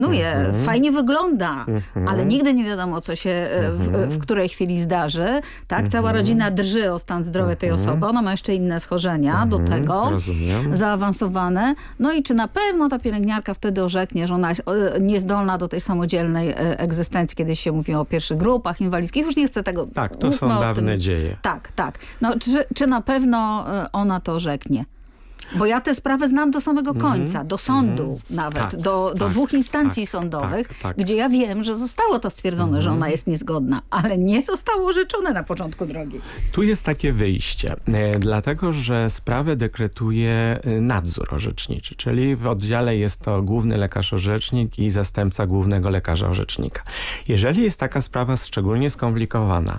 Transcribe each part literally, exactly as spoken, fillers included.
funkcjonuje, Mhm. fajnie wygląda, Mhm. ale nigdy nie wiadomo, co się e, w, w której chwili zdarzy. Tak, cała rodzina drży o stan zdrowia tej osoby. Ona ma jeszcze inne schorzenia do tego, Rozumiem. zaawansowane. No i czy na pewno ta pielęgniarka wtedy orzeknie, że ona jest e, niezdolna do tej samodzielnej e, egzystencji, kiedy się mówi o pierwszych grupach inwalidzkich. Już nie chcę tego... Tak, to mówmy są o dawne tym. dzieje. Tak, tak. No, czy, czy na pewno e, ona to orzeknie? Bo ja tę sprawę znam do samego końca, do sądu nawet, Tak, do, do tak, dwóch instancji tak, sądowych, tak, tak. gdzie ja wiem, że zostało to stwierdzone, że ona jest niezgodna, ale nie zostało orzeczone na początku drogi. Tu jest takie wyjście, e, dlatego że sprawę dekretuje e, nadzór orzeczniczy, czyli w oddziale jest to główny lekarz orzecznik i zastępca głównego lekarza orzecznika. Jeżeli jest taka sprawa szczególnie skomplikowana,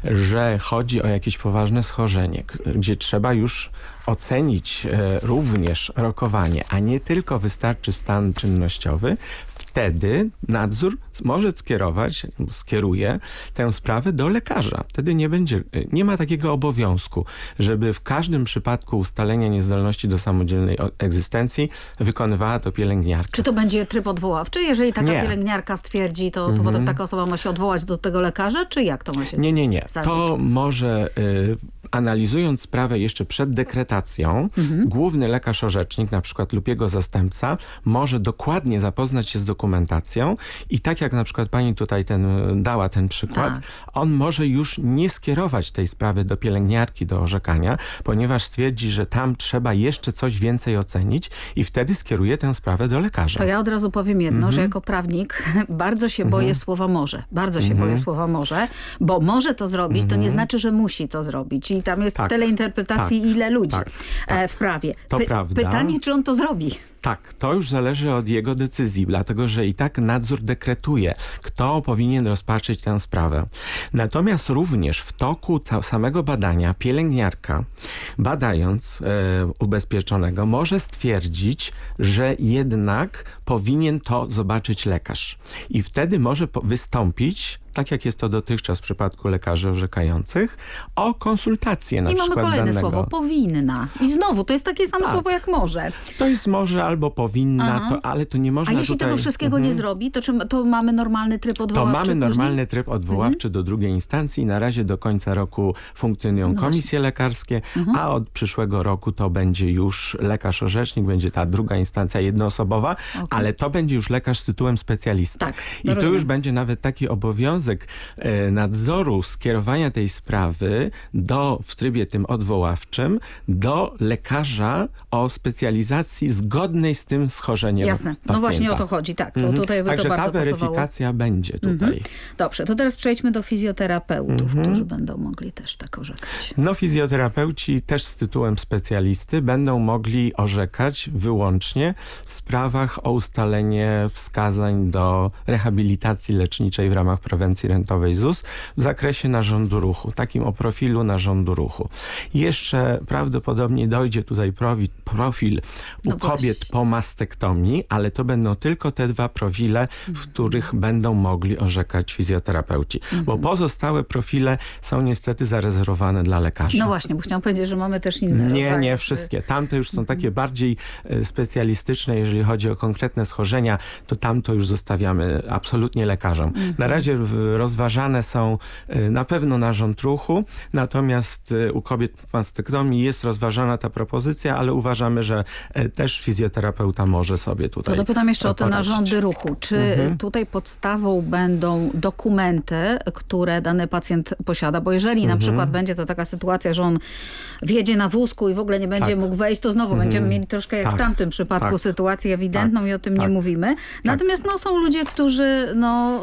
że chodzi o jakieś poważne schorzenie, k- gdzie trzeba już ocenić e, również rokowanie, a nie tylko wystarczy stan czynnościowy, wtedy nadzór może skierować, skieruje tę sprawę do lekarza. Wtedy nie będzie, nie ma takiego obowiązku, żeby w każdym przypadku ustalenia niezdolności do samodzielnej o- egzystencji wykonywała to pielęgniarka. Czy to będzie tryb odwoławczy? Jeżeli taka Nie. pielęgniarka stwierdzi, to, to potem taka osoba ma się odwołać do tego lekarza, czy jak to ma się Nie, nie, nie. zdarzyć? To może, y, analizując sprawę jeszcze przed dekretacją, główny lekarz orzecznik, na przykład lub jego zastępca, może dokładnie zapoznać się z dokumentacją i tak jak na przykład pani tutaj ten, dała ten przykład, Tak. on może już nie skierować tej sprawy do pielęgniarki, do orzekania, ponieważ stwierdzi, że tam trzeba jeszcze coś więcej ocenić i wtedy skieruje tę sprawę do lekarza. To ja od razu powiem jedno, Mhm. że jako prawnik bardzo się boję słowa może. Bardzo się boję słowa może, bo może to zrobić, to nie znaczy, że musi to zrobić. I tam jest Tak. tyle interpretacji, Tak. ile ludzi Tak. e, w prawie. To prawda. Pytanie, czy on to zrobi? Tak, to już zależy od jego decyzji, dlatego że i tak nadzór dekretuje, kto powinien rozpatrzyć tę sprawę. Natomiast również w toku ca- samego badania pielęgniarka, badając e, ubezpieczonego, może stwierdzić, że jednak powinien to zobaczyć lekarz. I wtedy może po- wystąpić, tak jak jest to dotychczas w przypadku lekarzy orzekających, o konsultację na I mamy przykład kolejne danego. słowo, powinna. I znowu, to jest takie samo Tak. słowo jak może. To jest może albo powinna, Aha. to, ale to nie A można jeśli tutaj... tego wszystkiego nie zrobi, to czy to mamy normalny tryb To odwoławczy mamy później? normalny tryb odwoławczy do drugiej instancji. Na razie do końca roku funkcjonują No komisje lekarskie, a od przyszłego roku to będzie już lekarz orzecznik, będzie ta druga instancja jednoosobowa, ale to będzie już lekarz z tytułem specjalisty. Tak, I to tu rozumiem. już będzie nawet taki obowiązek e, nadzoru skierowania tej sprawy do, w trybie tym odwoławczym do lekarza o specjalizacji zgodnej z tym schorzeniem Jasne. pacjenta. No właśnie o to chodzi, tak. To, Mhm. tutaj by Także to bardzo ta pasowało. weryfikacja będzie tutaj. Dobrze, to teraz przejdźmy do fizjoterapeutów, Mhm. którzy będą mogli też tak orzekać. No fizjoterapeuci też z tytułem specjalisty będą mogli orzekać wyłącznie w sprawach o ustalenie wskazań do rehabilitacji leczniczej w ramach prewencji rentowej Z U S w zakresie narządu ruchu, takim o profilu narządu ruchu. Jeszcze prawdopodobnie dojdzie tutaj profi, profil u No kobiet właśnie. po mastektomii, ale to będą tylko te dwa profile, w których będą mogli orzekać fizjoterapeuci. Bo pozostałe profile są niestety zarezerwowane dla lekarzy. No właśnie, bo chciałam powiedzieć, że mamy też inne Nie, rodzaje. nie wszystkie. Tamte już są takie bardziej e, specjalistyczne, jeżeli chodzi o konkretne schorzenia, to tam to już zostawiamy absolutnie lekarzom. Na razie w- rozważane są e, na pewno narząd ruchu, natomiast e, u kobiet po mastektomii jest rozważana ta propozycja, ale uważamy, że e, też fizjoterapeuta może sobie To tutaj dopytam jeszcze o te poradzić. narządy ruchu. Czy tutaj podstawą będą dokumenty, które dany pacjent posiada? Bo jeżeli na przykład będzie to taka sytuacja, że on wjedzie na wózku i w ogóle nie będzie Tak. mógł wejść, to znowu będziemy mieli troszkę jak w Tak. tamtym przypadku Tak. sytuację ewidentną Tak. i o tym Tak. nie mówimy. Natomiast no, są ludzie, którzy no,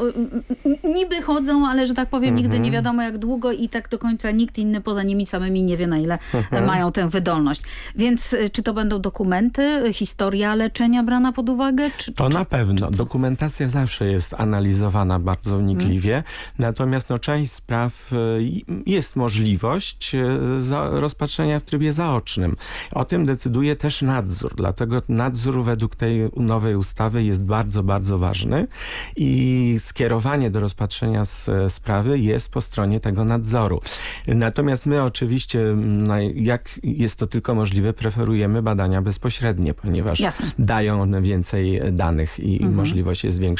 n- niby chodzą, ale że tak powiem nigdy nie wiadomo jak długo i tak do końca nikt inny poza nimi samymi nie wie na ile mają tę wydolność. Więc y, czy to będą dokumenty, historia leczenia brana pod uwagę? Czy, To czy, na pewno. Dokumentacja zawsze jest analizowana bardzo wnikliwie, natomiast no, część spraw y, jest możliwość y, za, rozpatrzenia w trybie zaocznym. O tym decyduje też nadzór, dlatego nadzór według tej nowej ustawy jest bardzo, bardzo ważny i skierowanie do rozpatrzenia z, sprawy jest po stronie tego nadzoru. Natomiast my oczywiście, na, jak jest to tylko możliwe, preferujemy badania bezpośrednie, ponieważ ponieważ Jasne. dają one więcej danych i Mhm. możliwość jest większa.